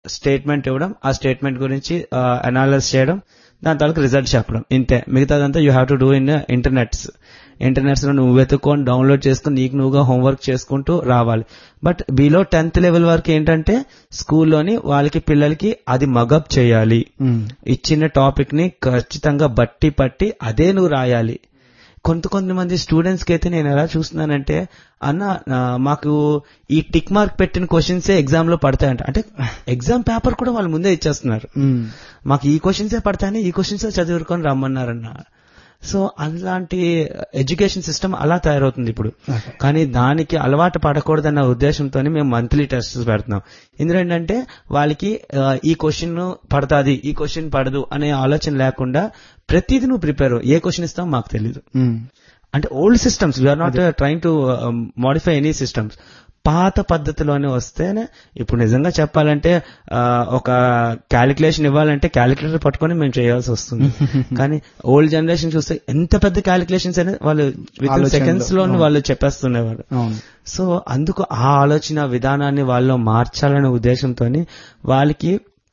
Statement ఇవ్వడం, ఆ statement గురించి అనాలిసిస్ చేయడం, దాని తాలూకు రిజల్ట్ చెప్పడం, ఇంతే. మిగతాదంతా you have to do in internets లో నువ్వు వెతుక్కొని డౌన్లోడ్ చేసుకుని నీకు నువ్వుగా హోంవర్క్ చేసుకుంటూ రావాలి. బట్ బిలో 10th లెవెల్ వరకు ఏంటంటే స్కూల్లోని వాళ్ళకి పిల్లలకి అది మగప్ చేయాలి. ఇచ్చిన టాపిక్ ని ఖచ్చితంగా బట్టి పట్టి అదే నువ్వు రాయాలి. కొంతమంది స్టూడెంట్స్ కి అయితే నేను ఎలా చూస్తున్నానంటే, అన్న మాకు ఈ టిక్ మార్క్ పెట్టిన క్వశ్చన్సే ఎగ్జామ్ లో పడతాయంట. అంటే ఎగ్జామ్ పేపర్ కూడా వాళ్ళు ముందే ఇచ్చేస్తున్నారు. మాకు ఈ క్వశ్చన్సే పడతాయని ఈ క్వశ్చన్సే చదువుకొని రమ్మన్నారన్న. సో అలాంటి ఎడ్యుకేషన్ సిస్టమ్ అలా తయారవుతుంది ఇప్పుడు. కానీ దానికి అలవాటు పడకూడదన్న ఉద్దేశంతో మేము మంత్లీ టెస్ట్స్ పెడుతున్నాం. ఇందులో ఏంటంటే వాళ్ళకి ఈ క్వశ్చన్ పడతాది, ఈ క్వశ్చన్ పడదు అనే ఆలోచన లేకుండా ప్రతిదీ నువ్వు ప్రిపేర్. ఏ క్వశ్చన్ ఇస్తావు మాకు తెలీదు. అంటే old systems, we are not trying to modify any systems. పాత పద్ధతిలోనే వస్తేనే ఇప్పుడు నిజంగా చెప్పాలంటే ఒక క్యాలిక్యులేషన్ ఇవ్వాలంటే క్యాలిక్యులేటర్ పట్టుకొని మేము చేయాల్సి వస్తుంది. కానీ ఓల్డ్ జనరేషన్ చూస్తే ఎంత పెద్ద క్యాలిక్యులేషన్స్ అనేది వాళ్ళు విత్ ఇన్ సెకండ్స్ లోనే వాళ్ళు చెప్పేస్తున్నారు. సో అందుకు ఆ ఆలోచన విధానాన్ని వాళ్ళు మార్చాలనే ఉద్దేశంతో వాళ్ళకి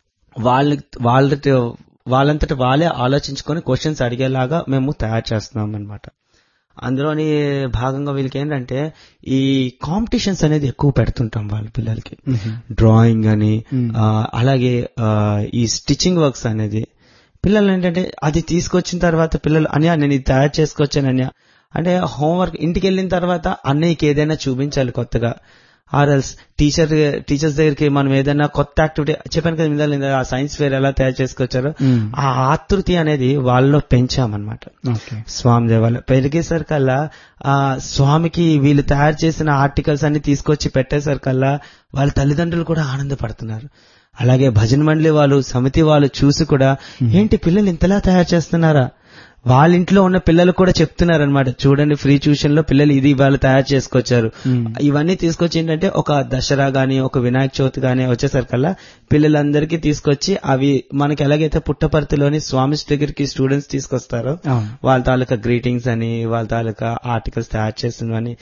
వాళ్ళంతటి వాళ్ళే ఆలోచించుకొని క్వశ్చన్స్ అడిగేలాగా మేము తయారు చేస్తున్నాం అన్నమాట. అందులోని భాగంగా వీళ్ళకి ఏంటంటే ఈ కాంపిటీషన్స్ అనేది ఎక్కువ పెడుతుంటాం వాళ్ళ పిల్లలకి. డ్రాయింగ్ అని, అలాగే ఈ స్టిచ్చింగ్ వర్క్స్ అనేది. పిల్లలు ఏంటంటే అది తీసుకొచ్చిన తర్వాత పిల్లలు అన్యా నేను ఇది తయారు చేసుకొచ్చానన్యా అంటే హోంవర్క్ ఇంటికి వెళ్ళిన తర్వాత అన్నయ్యకి ఏదైనా చూపించాలి కొత్తగా. ఆర్ఎల్స్ టీచర్స్ దగ్గరికి మనం ఏదైనా కొత్త యాక్టివిటీ చెప్పాను కదా, ఆ సైన్స్ ఫేర్ ఎలా తయారు చేసుకొచ్చారో ఆ ఆతృతి అనేది వాళ్ళలో పెంచామన్నమాట. స్వామి దేవాలయ పెరిగేసరికల్లా స్వామికి వీళ్ళు తయారు చేసిన ఆర్టికల్స్ అన్ని తీసుకొచ్చి పెట్టేసరికల్లా వాళ్ళ తల్లిదండ్రులు కూడా ఆనందపడుతున్నారు. అలాగే భజన మండలి వాళ్ళు, సమితి వాళ్ళు చూసి కూడా ఏంటి పిల్లలు ఇంతలా తయారు చేస్తున్నారా, వాళ్ళ ఇంట్లో ఉన్న పిల్లలు కూడా చెప్తున్నారనమాట. చూడండి ఫ్రీ ట్యూషన్ లో పిల్లలు ఇది వాళ్ళు తయారు చేసుకొచ్చారు. ఇవన్నీ తీసుకొచ్చి ఏంటంటే ఒక దసరా గానీ ఒక వినాయక చవితి గానీ వచ్చేసరికల్లా పిల్లలందరికీ తీసుకొచ్చి అవి మనకి ఎలాగైతే పుట్టపర్తిలోని స్వామి దగ్గరికి స్టూడెంట్స్ తీసుకొస్తారో వాళ్ళ తాలూకా గ్రీటింగ్స్ అని వాళ్ళ తాలూకా ఆర్టికల్స్ తయారు చేసినవని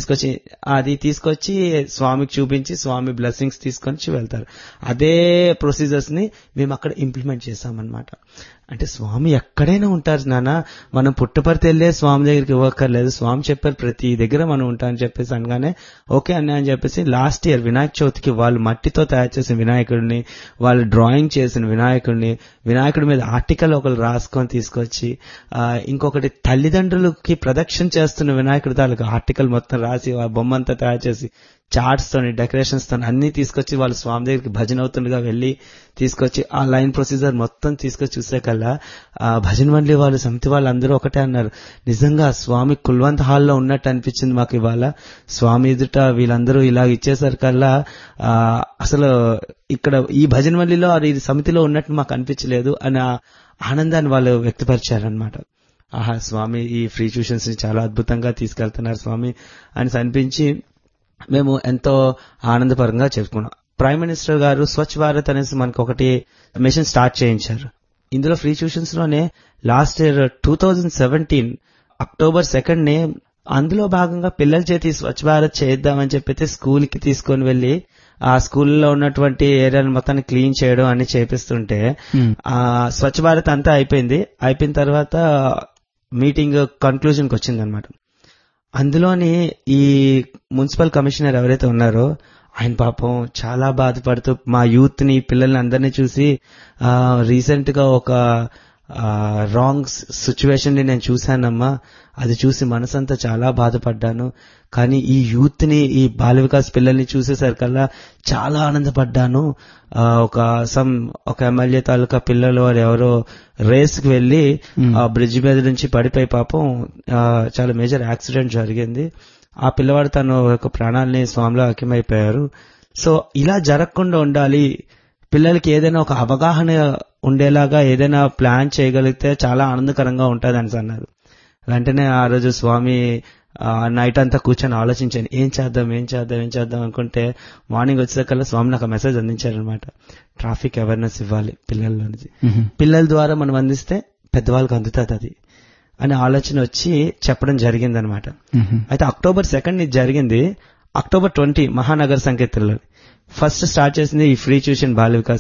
తీసుకొచ్చి స్వామికి చూపించి స్వామి బ్లెస్సింగ్స్ తీసుకొని వెళ్తారు. అదే ప్రొసీజర్స్ ని మేము అక్కడ ఇంప్లిమెంట్ చేశామన్నమాట. అంటే స్వామి ఎక్కడైనా ఉంటారు నాన్న, మనం పుట్టపర్తి వెళ్ళే స్వామి దగ్గరికి ఇవ్వక్కర్లేదు, స్వామి చెప్పారు ప్రతి దగ్గర మనం ఉంటామని చెప్పేసి అనగానే ఓకే అన్న అని చెప్పేసి లాస్ట్ ఇయర్ వినాయక చవితికి వాళ్ళు మట్టితో తయారు చేసిన వినాయకుడిని, వాళ్ళు డ్రాయింగ్ చేసిన వినాయకుడి మీద ఆర్టికల్ ఒకరు రాసుకొని తీసుకొచ్చి, ఇంకొకటి తల్లిదండ్రులకి ప్రదక్షిణ చేస్తున్న వినాయకుడి తాలూకు ఆర్టికల్ మొత్తం రాసి ఆ బొమ్మంతా తయారు చేసి చార్ట్స్ తోని డెకరేషన్స్ తోని అన్ని తీసుకొచ్చి వాళ్ళు స్వామి దగ్గరికి భజన అవుతుండగా వెళ్లి తీసుకొచ్చి ఆ లైన్ ప్రొసీజర్ మొత్తం తీసుకొచ్చి చూసేకల్లా భజన మండలి వాళ్ళు, సమితి వాళ్ళు అందరూ ఒకటే అన్నారు, నిజంగా స్వామి కుల్వంత్ హాల్లో ఉన్నట్టు అనిపించింది మాకు ఇవాళ. స్వామి ఎదుట వీళ్ళందరూ ఇలా ఇచ్చేసరికల్లా అసలు ఇక్కడ ఈ భజన మండలిలో ఇది సమితిలో ఉన్నట్టు మాకు అనిపించలేదు అనే ఆనందాన్ని వాళ్ళు వ్యక్తపరిచారనమాట. ఆహా స్వామి ఈ ఫ్రీ ట్యూషన్స్ ని చాలా అద్భుతంగా తీసుకెళ్తున్నారు స్వామి అని అనిపించి మేము ఎంతో ఆనందపరంగా చెప్పుకున్నాం. ప్రైమ్ మినిస్టర్ గారు స్వచ్ఛ భారత్ అనేసి మనకు ఒకటి మిషన్ స్టార్ట్ చేయించారు. ఇందులో ఫ్రీ ట్యూషన్స్ లోనే లాస్ట్ ఇయర్ 2017 అక్టోబర్ 2 అందులో భాగంగా పిల్లల చేతి స్వచ్ఛ భారత్ చేద్దామని చెప్పితే స్కూల్ కి తీసుకొని వెళ్లి ఆ స్కూల్లో ఉన్నటువంటి ఏరియాను మొత్తాన్ని క్లీన్ చేయడం అన్ని చేపిస్తుంటే ఆ స్వచ్ఛ భారత్ అంతా అయిపోయిన తర్వాత మీటింగ్ కన్క్లూజన్ కి వచ్చిందనమాట. అందులోని ఈ మున్సిపల్ కమిషనర్ ఎవరైతే ఉన్నారో ఆయన పాపం చాలా బాధపడుతూ మా యూత్ ని పిల్లల్ని అందరినీ చూసి రీసెంట్ గా ఒక రాంగ్ సిచ్యువేషన్ ని నేను చూశానమ్మా, అది చూసి మనసంతా చాలా బాధపడ్డాను. కానీ ఈ యూత్ ని ఈ బాల వికాస్ పిల్లల్ని చూసేసరికల్లా చాలా ఆనందపడ్డాను. ఒక ఎమ్మెల్యే తాలూకా పిల్లలు ఎవరో రేస్ కి వెళ్లి ఆ బ్రిడ్జ్ మీద నుంచి పడిపోయి పాపం చాలా మేజర్ యాక్సిడెంట్ జరిగింది. ఆ పిల్లవాడు తను ఒక ప్రాణాలని స్వామిలో ఐక్యమైపోయారు. సో ఇలా జరగకుండా ఉండాలి, పిల్లలకి ఏదైనా ఒక అవగాహన ఉండేలాగా ఏదైనా ప్లాన్ చేయగలిగితే చాలా ఆనందకరంగా ఉంటుంది అని అన్నారు. వెంటనే ఆ రోజు స్వామి నైట్ అంతా కూర్చొని ఆలోచించాను ఏం చేద్దాం అనుకుంటే మార్నింగ్ వచ్చేసరికల్లా స్వామి నాకు మెసేజ్ అందించారనమాట. ట్రాఫిక్ అవేర్నెస్ ఇవ్వాలి పిల్లల్లో నుంచి, పిల్లల ద్వారా మనం అందిస్తే పెద్దవాళ్ళకి అందుతుంది అది అనే ఆలోచన వచ్చి చెప్పడం జరిగిందనమాట. అయితే అక్టోబర్ 2 ఇది జరిగింది. అక్టోబర్ 20 మహానగర సంకీర్తనలో ఫస్ట్ స్టార్ట్ చేసింది ఈ ఫ్రీ ట్యూషన్ బాల వికాస్